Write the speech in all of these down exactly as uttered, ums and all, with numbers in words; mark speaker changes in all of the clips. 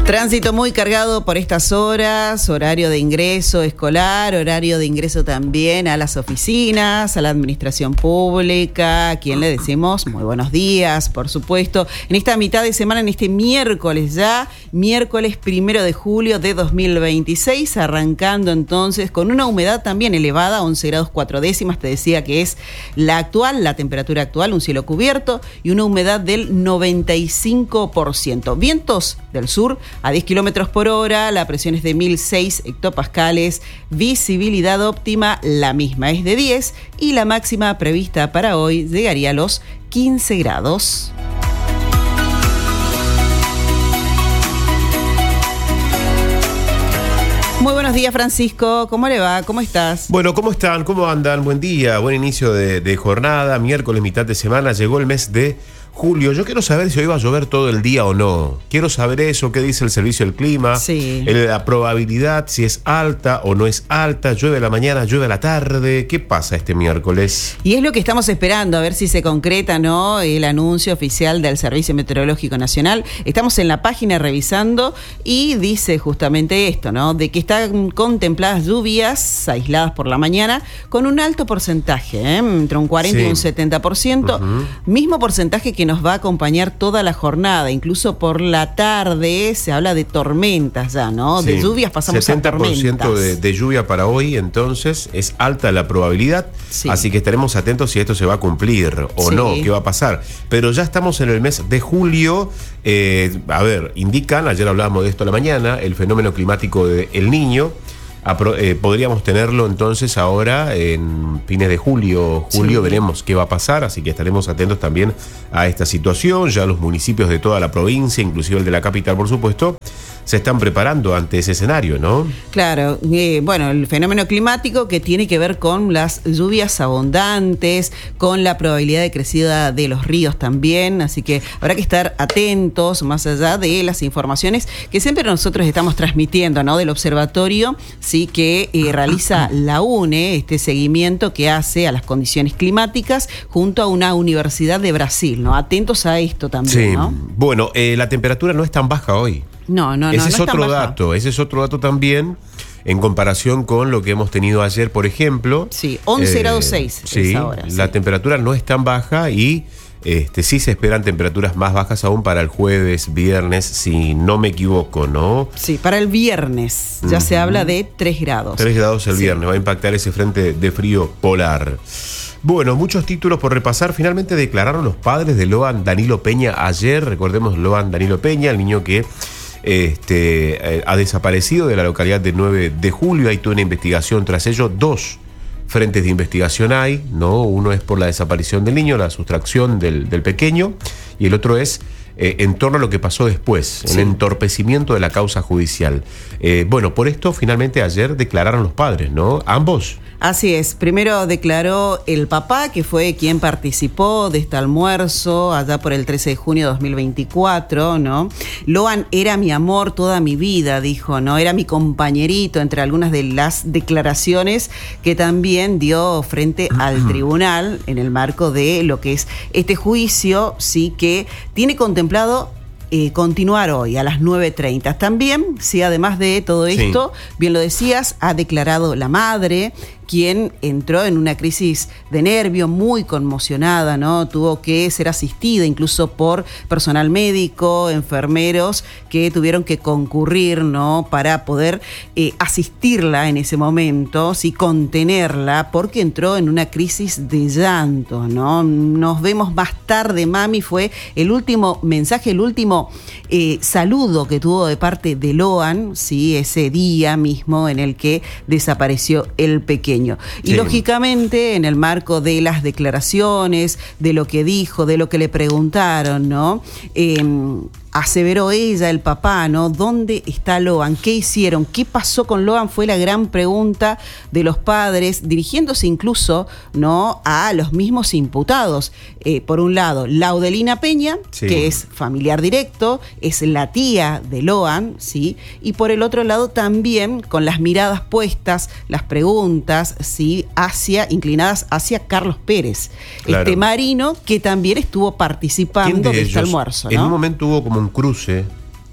Speaker 1: Tránsito muy cargado por estas horas, horario de ingreso escolar, horario de ingreso también a las oficinas, a la administración pública, a quien le decimos muy buenos días, por supuesto. En esta mitad de semana, en este miércoles ya, miércoles primero de julio de dos mil veintiséis, arrancando entonces con una humedad también elevada, once grados cuatro décimas, te decía que es la actual, la temperatura actual, un cielo cubierto y una humedad del noventa y cinco por ciento. Vientos del sur a diez kilómetros por hora, la presión es de mil seis hectopascales, visibilidad óptima la misma es de diez y la máxima prevista para hoy llegaría a los quince grados. Muy buenos días, Francisco. ¿Cómo le va? ¿Cómo estás?
Speaker 2: Bueno, ¿cómo están? ¿Cómo andan? Buen día, buen inicio de, de jornada, miércoles, mitad de semana, llegó el mes de julio. Yo quiero saber si hoy va a llover todo el día o no. Quiero saber eso, qué dice el servicio del clima,
Speaker 1: sí.
Speaker 2: el, la probabilidad, si es alta o no es alta, llueve a la mañana, llueve a la tarde. ¿Qué pasa este miércoles?
Speaker 1: Y es lo que estamos esperando, a ver si se concreta, ¿no? El anuncio oficial del Servicio Meteorológico Nacional. Estamos en la página revisando y dice justamente esto, ¿no? De que están contempladas lluvias aisladas por la mañana con un alto porcentaje, ¿eh? Entre un cuarenta sí. y un setenta por ciento. Uh-huh. Mismo porcentaje que nos va a acompañar toda la jornada, incluso por la tarde se habla de tormentas ya, ¿no?
Speaker 2: Sí.
Speaker 1: De lluvias pasamos a tormentas.
Speaker 2: setenta por ciento de, de lluvia para hoy, entonces es alta la probabilidad, sí. Así que estaremos atentos si esto se va a cumplir o sí. no, qué va a pasar. Pero ya estamos en el mes de julio, eh, a ver, indican, ayer hablábamos de esto a la mañana, el fenómeno climático de El Niño. Eh, podríamos tenerlo entonces ahora en fines de julio, julio sí. Veremos qué va a pasar, así que estaremos atentos también a esta situación. Ya los municipios de toda la provincia, inclusive el de la capital, por supuesto, se están preparando ante ese escenario, ¿no?
Speaker 1: Claro, eh, bueno, el fenómeno climático que tiene que ver con las lluvias abundantes, con la probabilidad de crecida de los ríos también, así que habrá que estar atentos más allá de las informaciones que siempre nosotros estamos transmitiendo, ¿no? Del observatorio, sí, que eh, realiza la UNE, este seguimiento que hace a las condiciones climáticas junto a una universidad de Brasil, ¿no? Atentos a esto también,
Speaker 2: sí.
Speaker 1: ¿no?
Speaker 2: Bueno, eh, la temperatura no es tan baja hoy.
Speaker 1: No, no, no.
Speaker 2: Ese
Speaker 1: no
Speaker 2: es
Speaker 1: no
Speaker 2: otro dato, ese es otro dato también en comparación con lo que hemos tenido ayer, por ejemplo.
Speaker 1: Sí, once grados seis
Speaker 2: sí,
Speaker 1: es ahora.
Speaker 2: La
Speaker 1: sí. temperatura
Speaker 2: no es tan baja y este, sí se esperan temperaturas más bajas aún para el jueves, viernes, si no me equivoco, ¿no?
Speaker 1: Sí, para el viernes ya uh-huh. se habla de tres grados.
Speaker 2: tres grados el
Speaker 1: sí.
Speaker 2: viernes, va a impactar ese frente de frío polar. Bueno, muchos títulos por repasar. Finalmente declararon los padres de Loan Danilo Peña ayer. Recordemos Loan Danilo Peña, el niño que este, eh, ha desaparecido de la localidad de nueve de julio. Hay toda una investigación tras ello. Dos frentes de investigación hay, ¿no? Uno es por la desaparición del niño, la sustracción del, del pequeño, y el otro es eh, en torno a lo que pasó después, sí. el entorpecimiento de la causa judicial. Eh, bueno, por esto finalmente ayer declararon los padres, ¿no? Ambos.
Speaker 1: Así es, primero declaró el papá, que fue quien participó de este almuerzo allá por el trece de junio de dos mil veinticuatro, ¿no? Loan era mi amor toda mi vida, dijo, ¿no? Era mi compañerito, entre algunas de las declaraciones que también dio frente al tribunal en el marco de lo que es este juicio, sí, que tiene contemplado Eh, continuar hoy a las nueve treinta. También, sí, además de todo esto, sí. bien lo decías, ha declarado la madre, quien entró en una crisis de nervio muy conmocionada, ¿no? Tuvo que ser asistida incluso por personal médico, enfermeros que tuvieron que concurrir, ¿no? Para poder eh, asistirla en ese momento, sí, contenerla, porque entró en una crisis de llanto, ¿no? Nos vemos más tarde, mami, fue el último mensaje, el último eh, saludo que tuvo de parte de Loan, sí, ese día mismo en el que desapareció el pequeño. Y sí. lógicamente, en el marco de las declaraciones, de lo que dijo, de lo que le preguntaron, ¿no? Eh, aseveró ella, el papá, ¿no? ¿Dónde está Loan? ¿Qué hicieron? ¿Qué pasó con Loan? Fue la gran pregunta de los padres, dirigiéndose incluso, ¿no?, a los mismos imputados. Eh, por un lado, Laudelina Peña, sí. que es familiar directo, es la tía de Loan, ¿sí? Y por el otro lado también, con las miradas puestas, las preguntas, ¿sí?, hacia, inclinadas hacia Carlos Pérez, claro. este marino que también estuvo participando de, de este almuerzo, ¿no?
Speaker 2: En un momento hubo como un cruce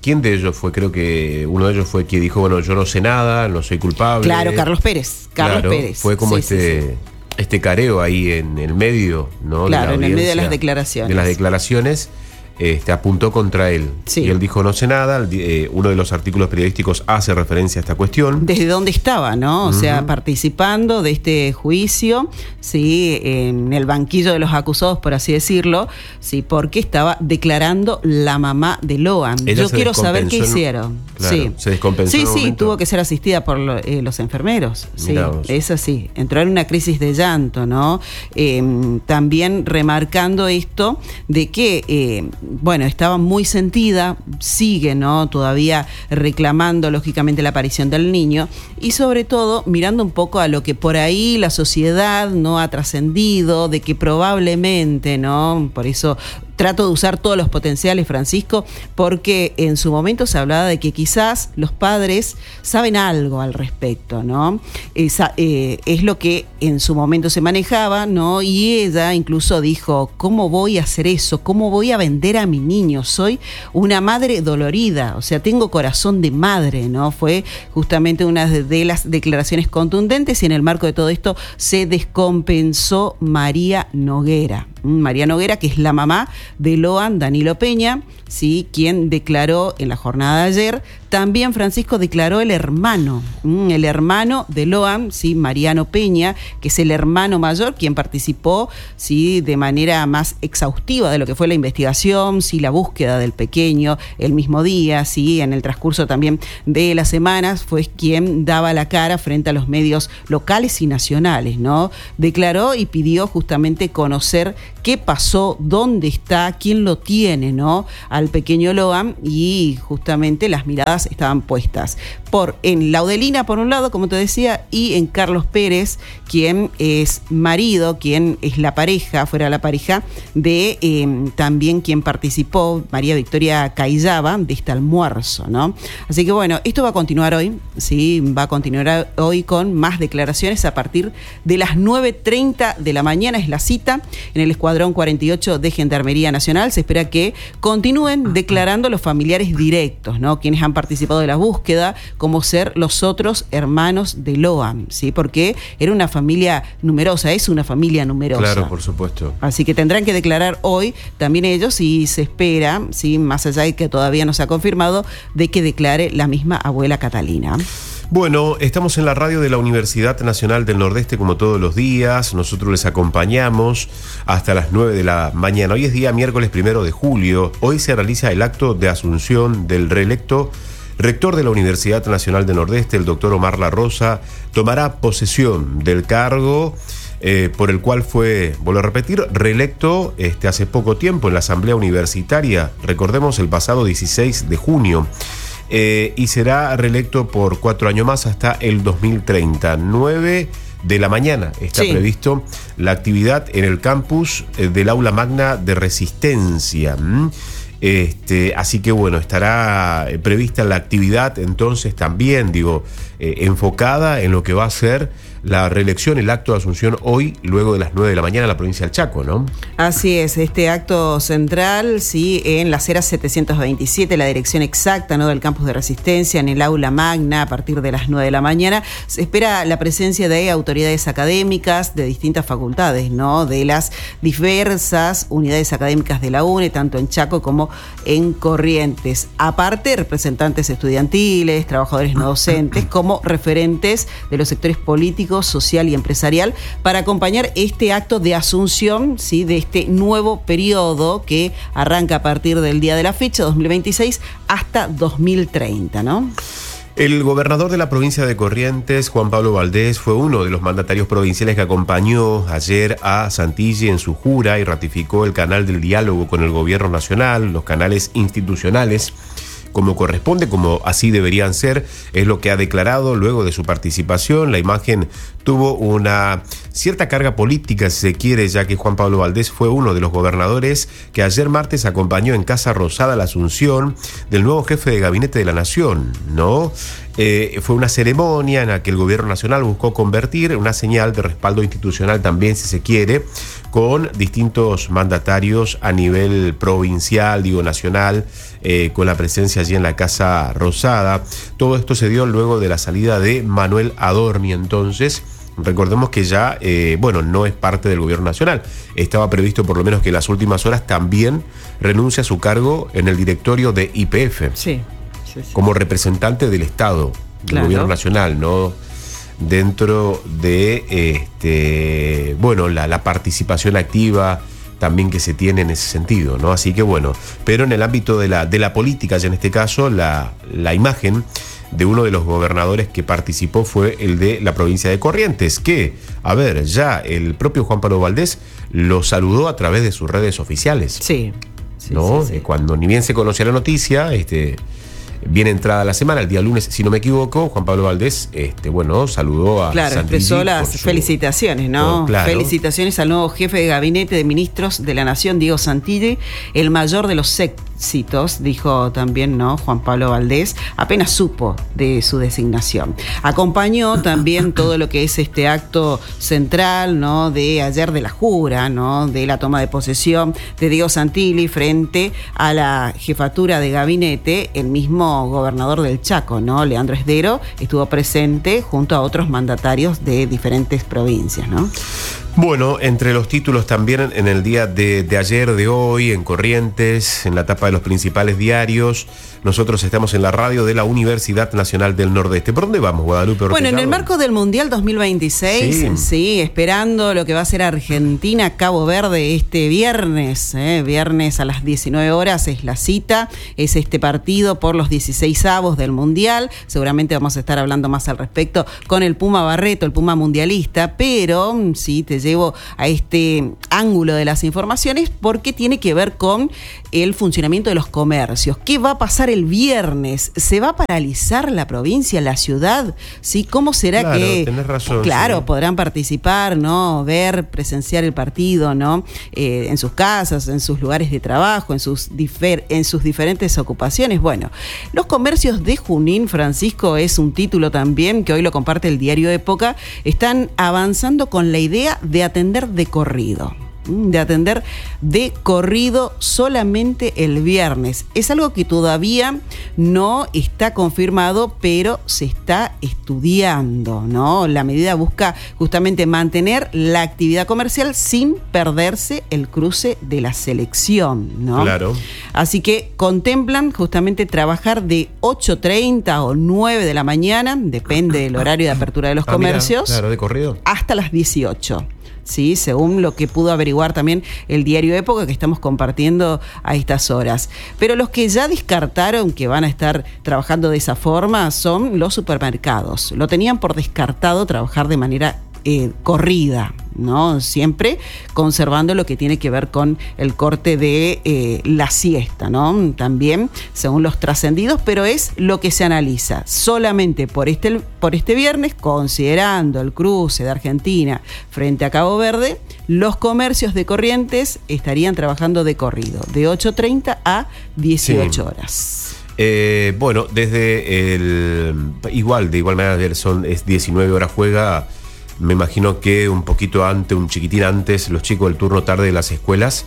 Speaker 2: ¿Quién de ellos fue? Creo que uno de ellos fue quien dijo, bueno, yo no sé nada, no soy culpable.
Speaker 1: Claro, Carlos Pérez. Carlos
Speaker 2: claro,
Speaker 1: Pérez.
Speaker 2: Fue como
Speaker 1: sí,
Speaker 2: este,
Speaker 1: sí, sí.
Speaker 2: este careo ahí en el medio, ¿no?
Speaker 1: Claro,
Speaker 2: de la
Speaker 1: en el medio de las
Speaker 2: audiencia,
Speaker 1: declaraciones.
Speaker 2: De las declaraciones. Este, apuntó contra él.
Speaker 1: Sí.
Speaker 2: Y él dijo no sé nada. Eh, uno de los artículos periodísticos hace referencia a esta cuestión.
Speaker 1: Desde dónde estaba, ¿no? O uh-huh. sea, participando de este juicio, sí, en el banquillo de los acusados, por así decirlo, sí, porque estaba declarando la mamá de Loan.
Speaker 2: Ella
Speaker 1: Yo quiero saber qué
Speaker 2: en...
Speaker 1: hicieron.
Speaker 2: Claro,
Speaker 1: sí.
Speaker 2: Se descompensó.
Speaker 1: Sí,
Speaker 2: en un
Speaker 1: sí,
Speaker 2: momento.
Speaker 1: tuvo que ser asistida por lo, eh, los enfermeros. Sí, es así. Entró en una crisis de llanto, ¿no? Eh, también remarcando esto de que, eh, bueno, estaba muy sentida, sigue, ¿no? Todavía reclamando, lógicamente, la aparición del niño y, sobre todo, mirando un poco a lo que por ahí la sociedad no ha trascendido, de que probablemente, ¿no? Por eso trato de usar todos los potenciales, Francisco, porque en su momento se hablaba de que quizás los padres saben algo al respecto, ¿no? Esa, eh, es lo que en su momento se manejaba, ¿no? Y ella incluso dijo, ¿cómo voy a hacer eso? ¿Cómo voy a vender a mi niño? Soy una madre dolorida, o sea, tengo corazón de madre, ¿no? Fue justamente una de las declaraciones contundentes y en el marco de todo esto se descompensó María Noguera. María Noguera, que es la mamá de Loan Danilo Peña, sí, quien declaró en la jornada de ayer. También Francisco declaró el hermano, el hermano de Loan, sí, Mariano Peña, que es el hermano mayor, quien participó, sí, de manera más exhaustiva de lo que fue la investigación, sí, la búsqueda del pequeño el mismo día, sí, en el transcurso también de las semanas, fue quien daba la cara frente a los medios locales y nacionales, ¿no? Declaró y pidió justamente conocer qué pasó, dónde está, quién lo tiene, ¿no? Al pequeño Loan, y justamente las miradas estaban puestas por en Laudelina, por un lado, como te decía, y en Carlos Pérez, quien es marido, quien es la pareja, fuera la pareja de eh, también quien participó, María Victoria Cayaba, de este almuerzo, ¿no? Así que bueno, esto va a continuar hoy, sí, va a continuar hoy con más declaraciones a partir de las nueve treinta de la mañana, es la cita en el Escuadrón cuarenta y ocho de Gendarmería Nacional. Se espera que continúen declarando los familiares directos, ¿no? Quienes han participado de la búsqueda, como ser los otros hermanos de Loan, ¿sí? Porque era una familia numerosa, es una familia numerosa.
Speaker 2: Claro, por supuesto.
Speaker 1: Así que tendrán que declarar hoy también ellos y se espera, ¿sí? Más allá de que todavía no se ha confirmado, de que declare la misma abuela Catalina.
Speaker 2: Bueno, estamos en la radio de la Universidad Nacional del Nordeste como todos los días. Nosotros les acompañamos hasta las nueve de la mañana. Hoy es día miércoles primero de julio. Hoy se realiza el acto de asunción del reelecto rector de la Universidad Nacional del Nordeste, el doctor Omar La Rosa. Tomará posesión del cargo eh, por el cual fue, vuelvo a repetir, reelecto este, hace poco tiempo en la Asamblea Universitaria. Recordemos, el pasado dieciséis de junio. Eh, y será reelecto por cuatro años más hasta el dos mil treinta. nueve de la mañana está sí. previsto la actividad en el campus eh, del Aula Magna de Resistencia. ¿Mm? Este, así que bueno, estará prevista la actividad entonces también, digo, eh, enfocada en lo que va a ser la reelección, el acto de asunción hoy, luego de las nueve de la mañana en la provincia del Chaco, ¿no?
Speaker 1: Así es, este acto central, sí, en la acera setecientos veintisiete, la dirección exacta, ¿no?, del campus de Resistencia, en el aula magna, a partir de las nueve de la mañana. Se espera la presencia de autoridades académicas de distintas facultades, ¿no?, de las diversas unidades académicas de la UNE, tanto en Chaco como en Corrientes. Aparte, representantes estudiantiles, trabajadores no docentes, como referentes de los sectores políticos, social y empresarial, para acompañar este acto de asunción, ¿sí?, de este nuevo periodo que arranca a partir del día de la fecha, dos mil veintiséis, hasta dos mil treinta, ¿no?
Speaker 2: El gobernador de la provincia de Corrientes, Juan Pablo Valdés, fue uno de los mandatarios provinciales que acompañó ayer a Santilli en su jura y ratificó el canal del diálogo con el gobierno nacional, los canales institucionales, como corresponde, como así deberían ser, es lo que ha declarado luego de su participación. La imagen tuvo una cierta carga política, si se quiere, ya que Juan Pablo Valdés fue uno de los gobernadores que ayer martes acompañó en Casa Rosada la asunción del nuevo jefe de gabinete de la Nación, ¿no? Eh, fue una ceremonia en la que el gobierno nacional buscó convertir en una señal de respaldo institucional también, si se quiere, con distintos mandatarios a nivel provincial, digo nacional, eh, con la presencia allí en la Casa Rosada. Todo esto se dio luego de la salida de Manuel Adorni, entonces. Recordemos que ya, eh, bueno, no es parte del gobierno nacional. Estaba previsto por lo menos que en las últimas horas también renuncie a su cargo en el directorio de Y P F.
Speaker 1: Sí, sí, sí.
Speaker 2: Como representante del Estado, del
Speaker 1: Claro.
Speaker 2: gobierno nacional, ¿no? Dentro de, este, bueno, la, la participación activa también que se tiene en ese sentido, ¿no? Así que bueno, pero en el ámbito de la, de la política, ya en este caso, la, la imagen de uno de los gobernadores que participó fue el de la provincia de Corrientes, que, a ver, ya el propio Juan Pablo Valdés lo saludó a través de sus redes oficiales.
Speaker 1: Sí. sí
Speaker 2: ¿No?
Speaker 1: sí, sí.
Speaker 2: Cuando ni bien se conocía la noticia, este, bien entrada la semana, el día lunes, si no me equivoco, Juan Pablo Valdés, este, bueno, saludó a
Speaker 1: Claro,
Speaker 2: Santilli
Speaker 1: expresó las
Speaker 2: por su-
Speaker 1: felicitaciones, ¿no?
Speaker 2: por- claro.
Speaker 1: Felicitaciones al nuevo jefe de gabinete de ministros de la Nación, Diego Santilli, el mayor de los éxitos, dijo también, ¿no? Juan Pablo Valdés, apenas supo de su designación. Acompañó también todo lo que es este acto central, ¿no? De ayer de la jura, ¿no? De la toma de posesión de Diego Santilli frente a la jefatura de gabinete, el mismo gobernador del Chaco, ¿no? Leandro Esdero, estuvo presente junto a otros mandatarios de diferentes provincias, ¿no?
Speaker 2: Bueno, entre los títulos también en el día de, de ayer, de hoy, en Corrientes, en la tapa de los principales diarios, nosotros estamos en la radio de la Universidad Nacional del Nordeste. ¿Por dónde vamos, Guadalupe Ortega?
Speaker 1: Bueno, en el marco del Mundial dos mil veintiséis, sí. sí, esperando lo que va a ser Argentina, Cabo Verde este viernes, eh, viernes a las diecinueve horas es la cita, es este partido por los dieciseisavos del Mundial, seguramente vamos a estar hablando más al respecto con el Puma Barreto, el Puma mundialista, pero sí, te llevo a este ángulo de las informaciones porque tiene que ver con el funcionamiento de los comercios. ¿Qué va a pasar el viernes? ¿Se va a paralizar la provincia, la ciudad? ¿Sí? ¿Cómo será
Speaker 2: claro,
Speaker 1: que
Speaker 2: tenés razón,
Speaker 1: claro,
Speaker 2: sí.
Speaker 1: podrán participar, ¿no? Ver, presenciar el partido, ¿no? Eh, en sus casas, en sus lugares de trabajo, en sus difer- en sus diferentes ocupaciones. Bueno, los comercios de Junín, Francisco, es un título también que hoy lo comparte el diario Época, están avanzando con la idea de atender de corrido. De atender de corrido solamente el viernes. Es algo que todavía no está confirmado, pero se está estudiando, ¿no? La medida busca justamente mantener la actividad comercial sin perderse el cruce de la selección, ¿no?
Speaker 2: Claro.
Speaker 1: Así que contemplan justamente trabajar de ocho treinta o nueve de la mañana, depende del horario de apertura de los
Speaker 2: Ah,
Speaker 1: comercios,
Speaker 2: mira, claro, de corrido.
Speaker 1: hasta las dieciocho. Sí, según lo que pudo averiguar también el diario Época que estamos compartiendo a estas horas. Pero los que ya descartaron que van a estar trabajando de esa forma son los supermercados. Lo tenían por descartado trabajar de manera eh, corrida, ¿no? Siempre conservando lo que tiene que ver con el corte de eh, la siesta, ¿no? También, según los trascendidos, pero es lo que se analiza. Solamente por este, por este viernes, considerando el cruce de Argentina frente a Cabo Verde, los comercios de Corrientes estarían trabajando de corrido, de ocho treinta a dieciocho
Speaker 2: Sí.
Speaker 1: horas.
Speaker 2: Eh, bueno, desde el... Igual, de igual manera, son, es diecinueve horas juega... Me imagino que un poquito antes, un chiquitín antes, los chicos del turno tarde de las escuelas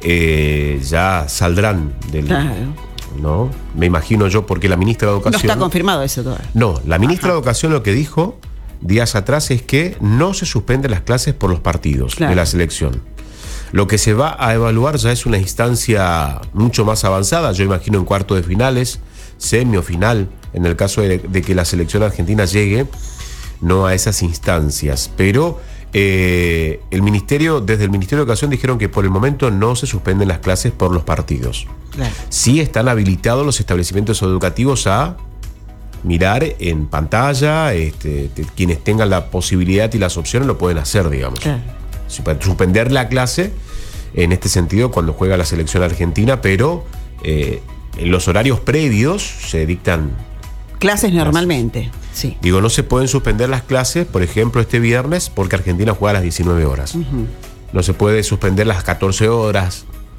Speaker 2: eh, ya saldrán del...
Speaker 1: Claro.
Speaker 2: ¿No? Me imagino yo, porque la ministra de
Speaker 1: No
Speaker 2: Educación...
Speaker 1: está confirmado eso todavía.
Speaker 2: No, la ministra
Speaker 1: Ajá.
Speaker 2: de Educación lo que dijo días atrás es que no se suspenden las clases por los partidos
Speaker 1: Claro.
Speaker 2: de la selección. Lo que se va a evaluar ya es una instancia mucho más avanzada, yo imagino en cuarto de finales, semi o final, en el caso de, de que la selección argentina llegue no a esas instancias, pero eh, el ministerio, desde el Ministerio de Educación dijeron que por el momento no se suspenden las clases por los partidos.
Speaker 1: Claro.
Speaker 2: Sí están habilitados los establecimientos educativos a mirar en pantalla, este, te, quienes tengan la posibilidad y las opciones lo pueden hacer, digamos.
Speaker 1: Claro.
Speaker 2: Suspender la clase en este sentido cuando juega la selección argentina, pero eh, en los horarios previos se dictan...
Speaker 1: Clases normalmente, sí.
Speaker 2: Digo, no se pueden suspender las clases, por ejemplo, este viernes, porque Argentina juega a las diecinueve horas.
Speaker 1: Uh-huh.
Speaker 2: No se puede suspender las catorce horas,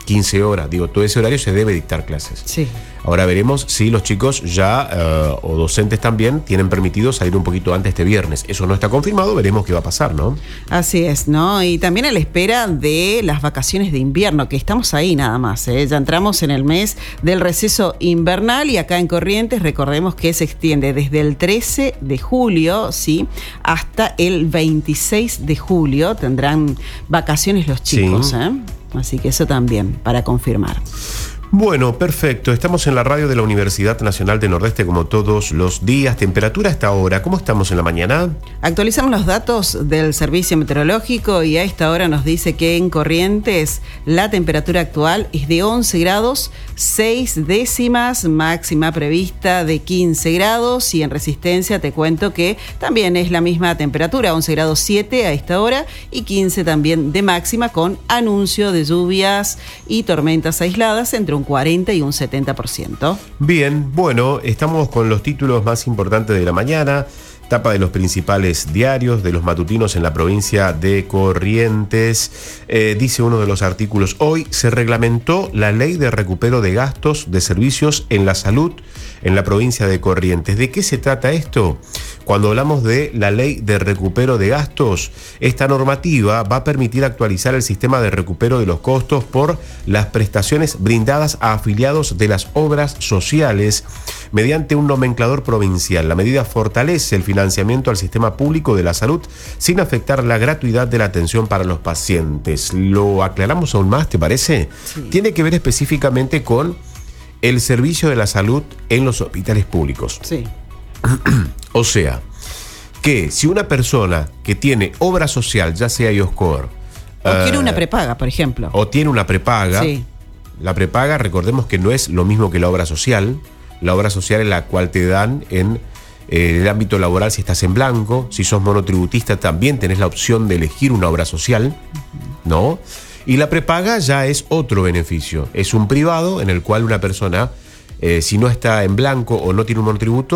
Speaker 2: quince horas, digo, todo ese horario se debe dictar clases.
Speaker 1: Sí.
Speaker 2: Ahora veremos si los chicos ya, uh, o docentes también, tienen permitido salir un poquito antes este viernes. Eso no está confirmado, veremos qué va a pasar, ¿no?
Speaker 1: Así es, ¿no? Y también a la espera de las vacaciones de invierno, que estamos ahí nada más, ¿eh? Ya entramos en el mes del receso invernal y acá en Corrientes recordemos que se extiende desde el trece de julio, ¿sí? Hasta el veintiséis de julio tendrán vacaciones los chicos, sí. ¿eh? Así que eso también, para confirmar.
Speaker 2: Bueno, perfecto. Estamos en la radio de la Universidad Nacional de Nordeste como todos los días. Temperatura hasta ahora. ¿Cómo estamos en la mañana?
Speaker 1: Actualizamos los datos del Servicio Meteorológico y a esta hora nos dice que en Corrientes la temperatura actual es de once grados, seis décimas, máxima prevista de quince grados, y en Resistencia te cuento que también es la misma temperatura, once grados siete a esta hora y quince también de máxima, con anuncio de lluvias y tormentas aisladas entre un cuarenta y un setenta por ciento.
Speaker 2: Bien, bueno, estamos con los títulos más importantes de la mañana. Tapa de los principales diarios, de los matutinos en la provincia de Corrientes. Eh, dice uno de los artículos: hoy se reglamentó la ley de recupero de gastos de servicios en la salud en la provincia de Corrientes. ¿De qué se trata esto? Cuando hablamos de la ley de recupero de gastos, esta normativa va a permitir actualizar el sistema de recupero de los costos por las prestaciones brindadas a afiliados de las obras sociales mediante un nomenclador provincial. La medida fortalece el financiamiento al sistema público de la salud sin afectar la gratuidad de la atención para los pacientes. ¿Lo aclaramos aún más, te parece? Sí. Tiene que ver específicamente con el servicio de la salud en los hospitales públicos.
Speaker 1: Sí.
Speaker 2: O sea, que si una persona que tiene obra social, ya sea IOSCOR,
Speaker 1: o uh, tiene una prepaga, por ejemplo,
Speaker 2: o tiene una prepaga, sí. La prepaga, recordemos que no es lo mismo que la obra social. La obra social es la cual te dan en eh, el ámbito laboral si estás en blanco. Si sos monotributista también tenés la opción de elegir una obra social, uh-huh. ¿no? Y la prepaga ya es otro beneficio. Es un privado en el cual una persona, eh, si no está en blanco o no tiene un monotributo,